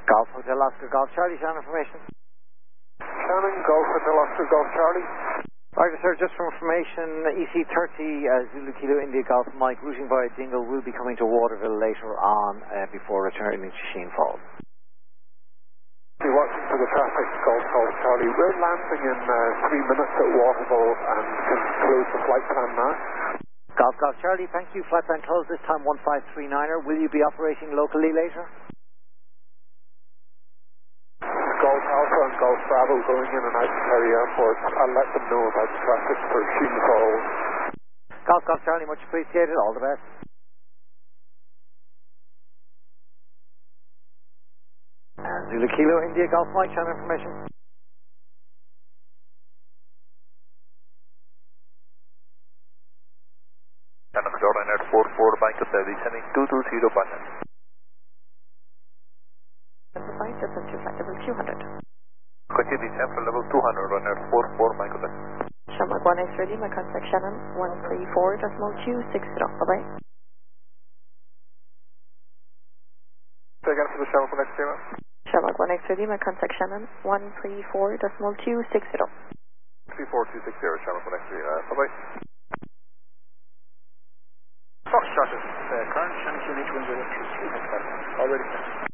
Golf Hotel Oscar Golf Charlie, Shannon information. Shannon, Golf Hotel Oscar Golf Charlie. Right, sir, just for information, EC30 Zulu Kilo India Golf Mike routing via Dingle will be coming to Waterville later on before returning to Sheen Falls. You're watching for the traffic, Golf Golf Charlie. We're landing in 3 minutes at Waterville and can close the flight plan now. Golf Golf Charlie, thank you. Flight plan closed this time 1539er. Will you be operating locally later? Golf Alpha and Golf Bravo going in and out of Kerry Airport. I'll let them know about the traffic for Sheen Falls. Golf Golf Charlie, much appreciated. All the best. And Zulu Kilo India Golf Mike, Channel information. Channel Jordan at 44 Bank of descending 220 Banyan. Distance to flight level 200. Continue descent for level 200 on at 44 Bank of Shamrock 1X ready, my contact Shannon 134.260. Bye-bye. Say again for the Shamrock 1X team. Shamrock 1X ready, my contact Shannon 134.260. 34260, Shamrock 1X ready. Bye-bye. Foxtrot, current Shannon unit 102. Already.